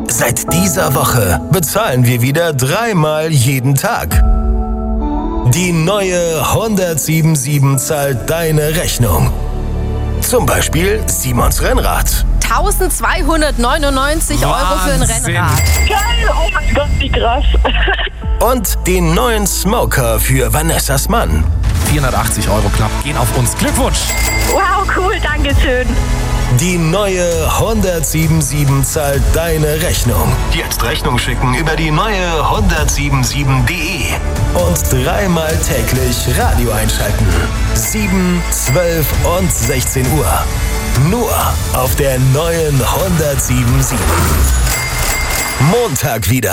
Seit dieser Woche bezahlen wir wieder 3-mal jeden Tag. Die neue 177 zahlt deine Rechnung. Zum Beispiel Simons Rennrad. 1299 Euro für ein Rennrad. Geil, oh mein Gott, wie krass. Und den neuen Smoker für Vanessas Mann. 480 Euro knapp gehen auf uns. Glückwunsch! Wow, cool, danke schön. Die neue 177 zahlt deine Rechnung. Jetzt Rechnung schicken über die neue 177.de. Und 3-mal täglich Radio einschalten. 7, 12 und 16 Uhr. Nur auf der neuen 177. Montag wieder.